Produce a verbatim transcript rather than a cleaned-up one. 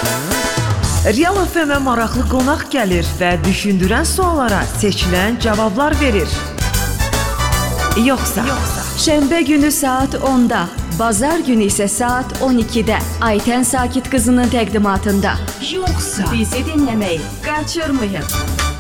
Real F M-ə maraqlı qonaq gəlir və düşündürən suallara seçilən cavablar verir. Yoxsa, Yoxsa. Şənbə günü saat onda, bazar günü isə saat on ikidə Aytən Sakit qızının təqdimatında. Yoxsa bizi dinləməyi qaçırmayın.